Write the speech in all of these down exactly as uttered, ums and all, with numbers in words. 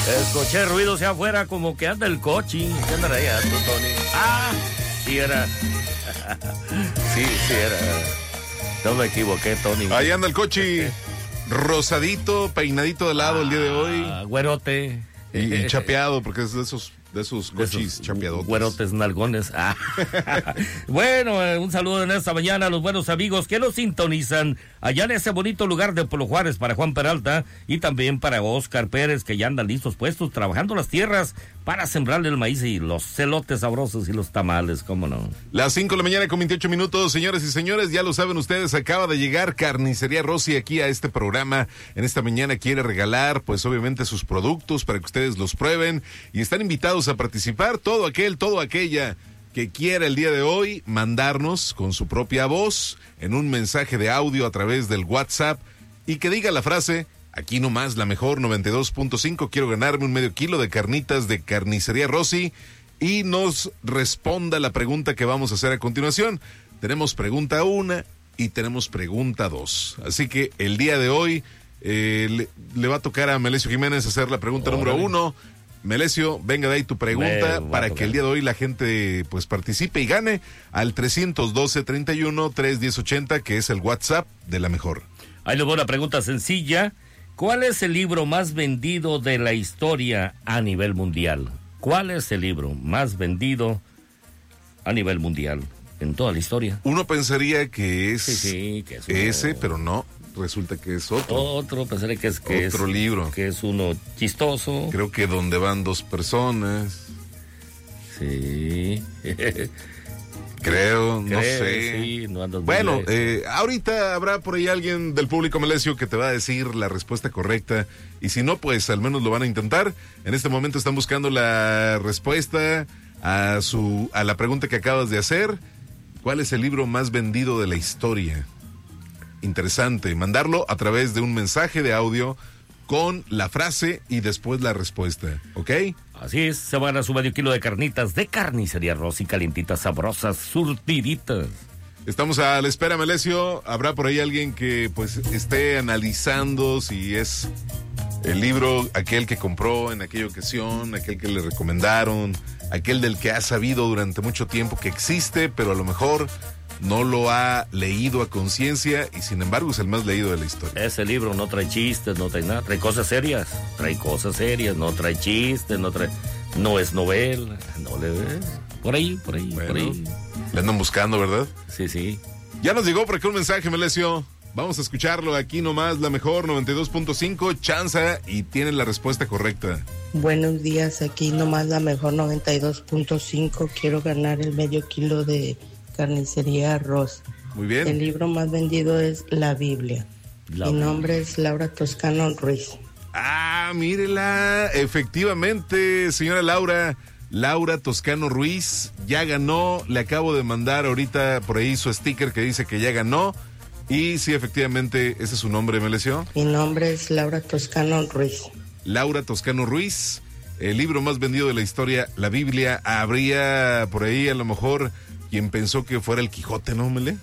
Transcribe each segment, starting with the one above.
Escuché ruido hacia afuera, como que anda el coche. ¿Qué andan ahí, Tony? Ah, sí era. Sí, sí era. No me equivoqué, Tony. Ahí anda el coche, rosadito, peinadito de lado ah, el día de hoy. Güerote. Y, y chapeado, porque es de esos... De esos cochis chapeadotes. Güerotes nalgones. Ah. Bueno, eh, un saludo en esta mañana a los buenos amigos que nos sintonizan allá en ese bonito lugar de Polo Juárez para Juan Peralta y también para Oscar Pérez, que ya andan listos puestos trabajando las tierras para sembrarle el maíz y los celotes sabrosos y los tamales, cómo no. Las cinco de la mañana con veintiocho minutos, señores y señores, ya lo saben ustedes, acaba de llegar Carnicería Rossi aquí a este programa. En esta mañana quiere regalar, pues obviamente sus productos para que ustedes los prueben y están invitados a participar, todo aquel, todo aquella que quiera el día de hoy mandarnos con su propia voz en un mensaje de audio a través del WhatsApp y que diga la frase, aquí nomás la mejor noventa y dos punto cinco, quiero ganarme un medio kilo de carnitas de Carnicería Rossi y nos responda la pregunta que vamos a hacer a continuación. Tenemos pregunta una y tenemos pregunta dos, así que el día de hoy eh, le, le va a tocar a Melesio Jiménez hacer la pregunta Órale. número uno. Melesio, venga de ahí tu pregunta para que el día de hoy la gente pues participe y gane al trescientos doce, treinta y uno, tres diez, ochenta, que es el WhatsApp de la mejor. Ahí les voy a una pregunta sencilla. ¿Cuál es el libro más vendido de la historia a nivel mundial? ¿Cuál es el libro más vendido a nivel mundial en toda la historia? Uno pensaría que es, sí, sí, que es uno... ese, pero no. Resulta que es otro. Otro, pensaré que es que otro es, libro. Que es uno chistoso. Creo que donde van dos personas. Sí. Creo, no Creo, sé. Sí, no andas bueno, eh, ahorita habrá por ahí alguien del público, Melesio, que te va a decir la respuesta correcta. Y si no, pues al menos lo van a intentar. En este momento están buscando la respuesta a su a la pregunta que acabas de hacer. ¿Cuál es el libro más vendido de la historia? Interesante, mandarlo a través de un mensaje de audio con la frase y después la respuesta, ¿ok? Así es, se van a su medio kilo de carnitas de Carnicería Rossi, calientitas, sabrosas, surtiditas. Estamos a la espera, Melesio. Habrá por ahí alguien que pues esté analizando si es el libro aquel que compró en aquella ocasión, aquel que le recomendaron, aquel del que ha sabido durante mucho tiempo que existe, pero a lo mejor no lo ha leído a conciencia y sin embargo es el más leído de la historia. Ese libro no trae chistes, no trae nada, trae cosas serias, trae cosas serias, no trae chistes, no trae, no es novela, no le ves, por ahí, por ahí, bueno, por ahí. Le andan buscando, ¿verdad? Sí, sí. Ya nos llegó por aquí un mensaje, Melesio. Vamos a escucharlo aquí nomás, la mejor noventa y dos punto cinco, chanza y tiene la respuesta correcta. Buenos días, aquí nomás la mejor noventa y dos punto cinco, quiero ganar el medio kilo de Carnicería Rossi. Muy bien. El libro más vendido es la Biblia. La Mi Biblia. nombre es Laura Toscano Ruiz. Ah, mírela, efectivamente, señora Laura, Laura Toscano Ruiz, ya ganó, le acabo de mandar ahorita por ahí su sticker que dice que ya ganó, y sí, efectivamente, ese es su nombre, Melesio. Mi nombre es Laura Toscano Ruiz. Laura Toscano Ruiz, el libro más vendido de la historia, la Biblia. Habría por ahí a lo mejor quien pensó que fuera el Quijote, ¿no, Mele?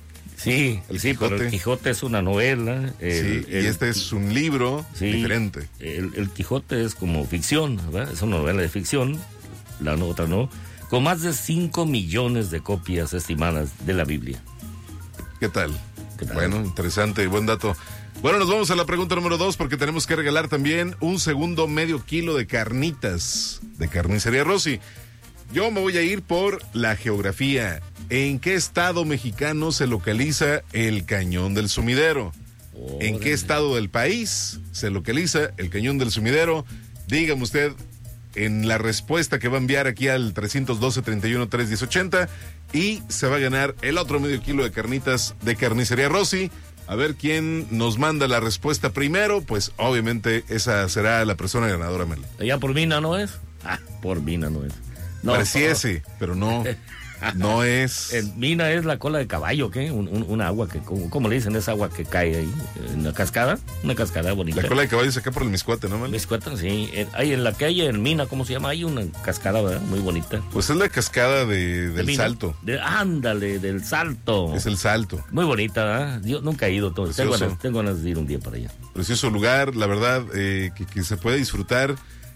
Sí, el sí, Quijote. Pero el Quijote es una novela. El, sí, y el, este es un libro sí, diferente. El, el Quijote es como ficción, ¿verdad? Es una novela de ficción, la otra no, con más de cinco millones de copias estimadas de la Biblia. ¿Qué tal? ¿Qué tal? Bueno, interesante, buen dato. Bueno, nos vamos a la pregunta número dos porque tenemos que regalar también un segundo medio kilo de carnitas de Carnicería Rossi. Yo me voy a ir por la geografía. ¿En qué estado mexicano se localiza el Cañón del Sumidero? Órale. ¿En qué estado del país se localiza el Cañón del Sumidero? Dígame usted en la respuesta que va a enviar aquí al trescientos doce, treinta y uno, tres diez, ochenta y se va a ganar el otro medio kilo de carnitas de Carnicería Rossi. A ver quién nos manda la respuesta primero, pues obviamente esa será la persona ganadora, Mel. ¿Ya por Mina no es? Ah, por Mina no es. No, Pareciese, no. pero no, no es. El Mina es la cola de caballo, ¿qué? Un, un, una agua que, ¿cómo le dicen? Esa agua que cae ahí, en la cascada, una cascada bonita. La cola de caballo es acá por el Miscuate, ¿no, Mel? Miscuate, sí. Hay en la que hay en Mina, ¿cómo se llama? Hay una cascada, ¿verdad? Muy bonita. Pues es la cascada de, del de Salto. De, ándale, del Salto. Es el Salto. Muy bonita, ¿verdad? Yo nunca he ido, tengo ganas, tengo ganas de ir un día para allá. Precioso lugar, la verdad, eh, que, que se puede disfrutar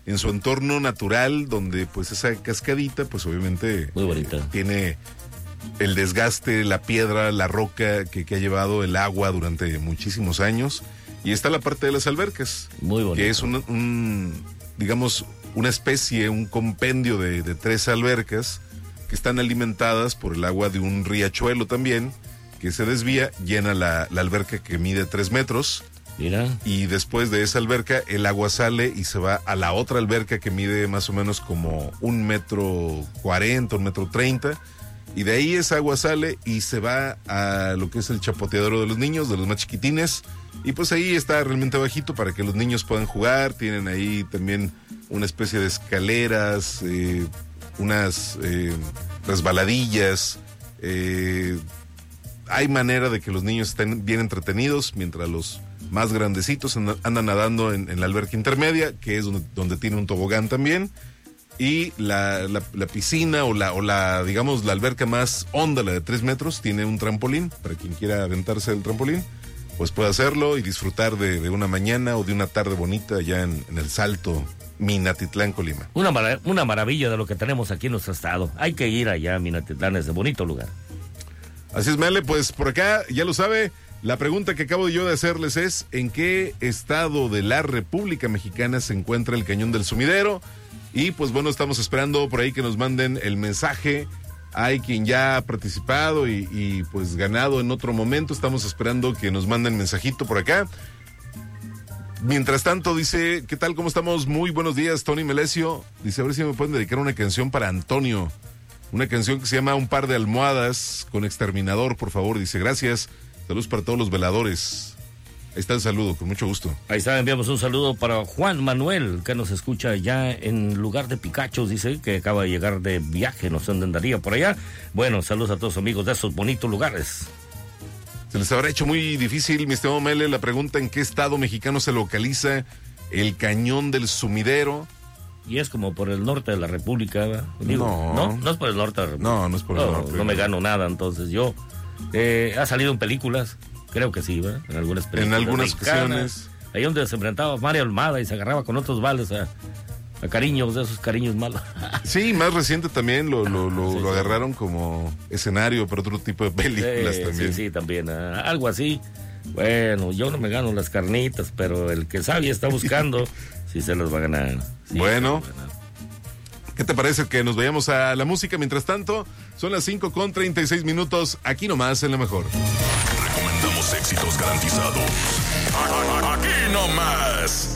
en su entorno natural, donde pues esa cascadita, pues obviamente muy bonita. Eh, tiene el desgaste, la piedra, la roca que, que ha llevado el agua durante muchísimos años. Y está la parte de las albercas, muy bonito, que es un, un digamos, una especie, un compendio de, de tres albercas que están alimentadas por el agua de un riachuelo también, que se desvía, llena la, la alberca que mide tres metros. Mira. Y después de esa alberca, el agua sale y se va a la otra alberca que mide más o menos como un metro cuarenta, un metro treinta. Y de ahí esa agua sale y se va a lo que es el chapoteadero de los niños, de los más chiquitines. Y pues ahí está realmente bajito para que los niños puedan jugar. Tienen ahí también una especie de escaleras, eh, unas eh, resbaladillas. Eh, hay manera de que los niños estén bien entretenidos mientras los más grandecitos andan nadando en, en la alberca intermedia, que es donde, donde tiene un tobogán también. Y la, la, la piscina o la, o la, digamos, la alberca más honda, la de tres metros, tiene un trampolín. Para quien quiera aventarse del trampolín, pues puede hacerlo y disfrutar de, de una mañana o de una tarde bonita allá en, en el Salto, Minatitlán, Colima. Una, mara- una maravilla de lo que tenemos aquí en nuestro estado. Hay que ir allá a Minatitlán, es de bonito lugar. Así es, Mele, pues por acá, ya lo sabe, la pregunta que acabo yo de hacerles es: ¿en qué estado de la República Mexicana se encuentra el Cañón del Sumidero? Y pues bueno, estamos esperando por ahí que nos manden el mensaje. Hay quien ya ha participado y, y pues ganado en otro momento. Estamos esperando que nos manden mensajito por acá. Mientras tanto, dice, ¿qué tal? ¿Cómo estamos? Muy buenos días, Tony Melesio. Dice, a ver si me pueden dedicar una canción para Antonio. Una canción que se llama Un par de almohadas con Exterminador, por favor. Dice, gracias. Saludos para todos los veladores. Ahí está el saludo, con mucho gusto. Ahí está, enviamos un saludo para Juan Manuel, que nos escucha ya en lugar de Picachos, dice, que acaba de llegar de viaje, no sé dónde andaría por allá. Bueno, saludos a todos amigos de esos bonitos lugares. Se les habrá hecho muy difícil, mi estimado Mele, la pregunta: ¿en qué estado mexicano se localiza el Cañón del Sumidero? Y es como por el norte de la República, ¿verdad? Digo, No. no, no es por el norte de la República. No, no es por el no, norte. No me gano nada, entonces yo. Eh, ha salido en películas, creo que sí, ¿verdad? En algunas películas. En algunas mexicanas, ocasiones. Ahí donde se enfrentaba Mario Almada y se agarraba con otros vales a, a cariños, de esos cariños malos. Sí, más reciente también lo, lo, lo, Sí, lo sí. agarraron como escenario para otro tipo de películas Sí, también. Sí, sí, también. ah, algo así. Bueno, yo no me gano las carnitas, pero el que sabe y está buscando, sí se las va a ganar. Sí, Bueno. se las va a ganar. ¿Qué te parece que nos vayamos a la música? Mientras tanto, son las cinco con treinta y seis minutos, aquí nomás en La Mejor. Recomendamos éxitos garantizados. Aquí nomás.